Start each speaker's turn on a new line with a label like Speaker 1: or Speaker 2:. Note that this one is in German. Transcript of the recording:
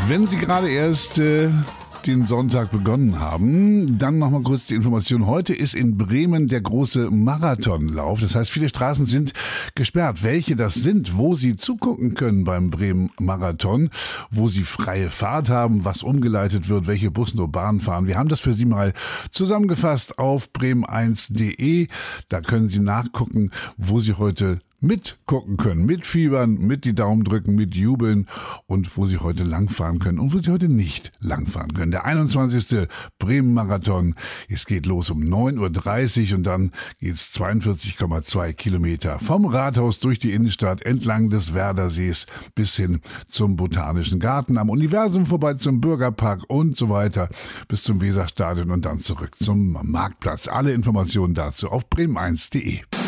Speaker 1: Wenn Sie gerade erst den Sonntag begonnen haben, dann nochmal kurz die Information. Heute ist in Bremen der große Marathonlauf. Das heißt, viele Straßen sind gesperrt. Welche das sind, wo Sie zugucken können beim Bremen Marathon, wo Sie freie Fahrt haben, was umgeleitet wird, welche Bussen und Bahnen fahren. Wir haben das für Sie mal zusammengefasst auf bremen1.de. Da können Sie nachgucken, wo Sie heute mitgucken können, mitfiebern, mit die Daumen drücken, mit jubeln und wo Sie heute langfahren können und wo Sie heute nicht langfahren können. Der 21. Bremen-Marathon, es geht los um 9.30 Uhr und dann geht's 42,2 Kilometer vom Rathaus durch die Innenstadt entlang des Werdersees bis hin zum Botanischen Garten, am Universum vorbei zum Bürgerpark und so weiter bis zum Weserstadion und dann zurück zum Marktplatz. Alle Informationen dazu auf bremen1.de.